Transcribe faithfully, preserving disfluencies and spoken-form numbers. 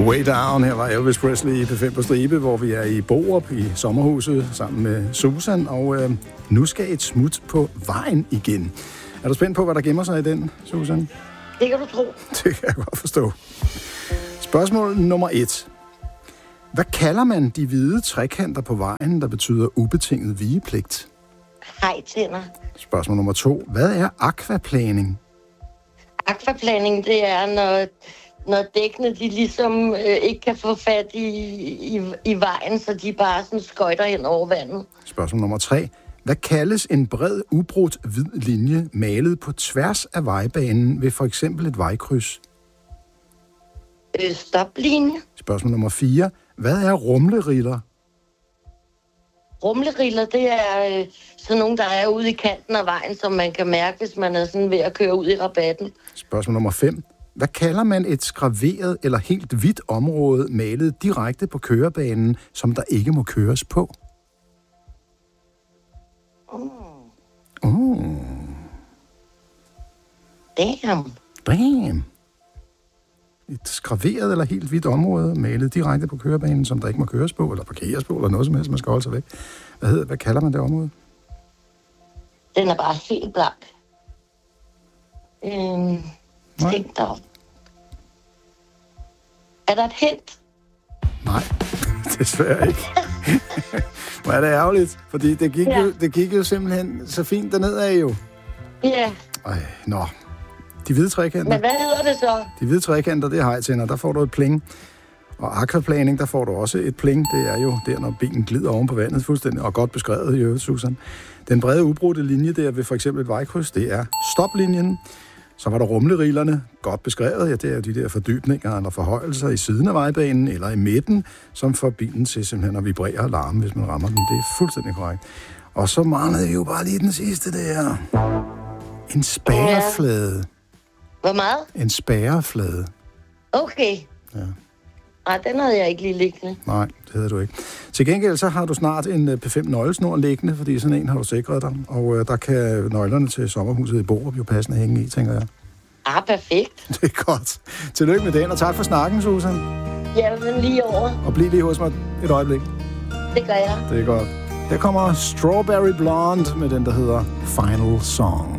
Way Down. Her var Elvis Presley i P fem på stribe, hvor vi er i Borup i sommerhuset sammen med Susan. Og øh, nu skal et smut på vejen igen. Er du spændt på, hvad der gemmer sig i den, Susan? Det kan du tro. Det kan jeg godt forstå. Spørgsmål nummer et. Hvad kalder man de hvide trekanter på vejen, der betyder ubetinget vigepligt? Hejtænder. Spørgsmål nummer to. Hvad er aquaplaning? Aquaplaning, det er, når, når dækkene de ligesom øh, ikke kan få fat i, i, i vejen, så de bare sådan skøjter hen over vandet. Spørgsmål nummer tre. Hvad kaldes en bred, ubrudt hvid linje malet på tværs af vejbanen ved for eksempel et vejkryds? Øh, stoplinje. Spørgsmål nummer fire. Hvad er rumleriller? Rumleriller, det er øh, sådan nogle, der er ude i kanten af vejen, som man kan mærke, hvis man er sådan ved at køre ud i rabatten. Spørgsmål nummer fem. Hvad kalder man et skraveret eller helt hvidt område malet direkte på kørebanen, som der ikke må køres på? Mm. Oh. Damn. Damn. Et skraveret eller helt hvidt område malet direkte på kørebanen, som der ikke må køres på, eller parkeres på, eller noget som helst, man skal holde sig væk. Hvad hedder, hvad kalder man det område? Den er bare helt blank. Øhm, tænk dig om. Er der et hint? Nej, desværre ikke. Hvor er det ærgerligt, fordi det gik, ja. jo, det gik jo simpelthen så fint dernede af jo. Ja. Ej, nå. De hvide trekanter. Men hvad hedder det så? De hvide trekanter, det er hejtænder. Der får du et pling. Og aquaplaning, der får du også et pling. Det er jo der, når bilen glider oven på vandet fuldstændig. Og godt beskrevet i øvrigt, Susan. Den brede, ubrudte linje der ved for eksempel et vejkryds, det er stoplinjen. Så var der rumlerillerne, godt beskrevet. Ja, det er de der fordybninger eller forhøjelser i siden af vejbanen eller i midten, som får bilen til simpelthen at vibrere og larme, hvis man rammer den. Det er fuldstændig korrekt. Og så manglede vi jo bare lige den sidste der. En spærreflade. Hvor meget? En spærreflade. Okay. Ja. Nej, den havde jeg ikke lige liggende. Nej, det havde du ikke. Til gengæld så har du snart en P fem nøglesnor liggende, fordi sådan en har du sikret dig. Og øh, der kan nøglerne til sommerhuset i Borup jo passende hænge i, tænker jeg. Ah, perfekt. Det er godt. Tillykke med den, og tak for snakken, Susan. Jamen lige over. Og bliv lige hos mig et øjeblik. Det gør jeg. Det er godt. Her kommer Strawberry Blonde med den, der hedder Final Song.